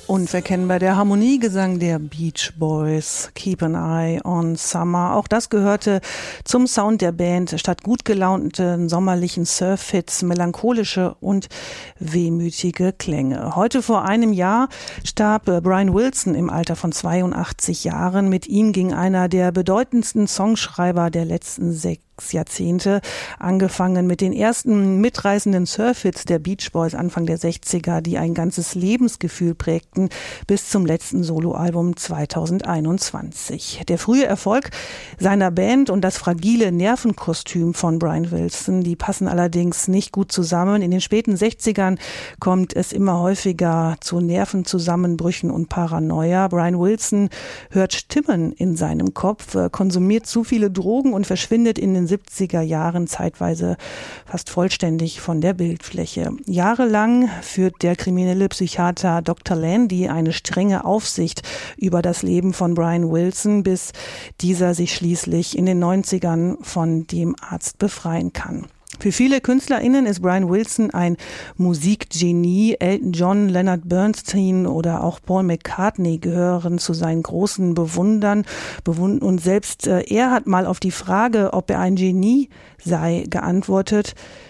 Unverkennbar der Harmoniegesang der Beach Boys, Keep an Eye on Summer. Auch das gehörte zum Sound der Band. Statt gut gelaunten sommerlichen Surf-Hits melancholische und wehmütige Klänge. Heute vor einem Jahr starb Brian Wilson im Alter von 82 Jahren. Mit ihm ging einer der bedeutendsten Songschreiber der letzten 6 Jahrzehnte, angefangen mit den ersten mitreißenden Surf-Hits der Beach Boys Anfang der 60er, die ein ganzes Lebensgefühl prägten, bis zum letzten Soloalbum 2021. Der frühe Erfolg seiner Band und das fragile Nervenkostüm von Brian Wilson, die passen allerdings nicht gut zusammen. In den späten 60ern kommt es immer häufiger zu Nervenzusammenbrüchen und Paranoia. Brian Wilson hört Stimmen in seinem Kopf, konsumiert zu viele Drogen und verschwindet in den 70er Jahren zeitweise fast vollständig von der Bildfläche. Jahrelang führt der kriminelle Psychiater Dr. Landy eine strenge Aufsicht über das Leben von Brian Wilson, bis dieser sich schließlich in den 90ern von dem Arzt befreien kann. Für viele KünstlerInnen ist Brian Wilson ein Musikgenie. Elton John, Leonard Bernstein oder auch Paul McCartney gehören zu seinen großen Bewundern. Und selbst er hat mal auf die Frage, ob er ein Genie sei, geantwortet: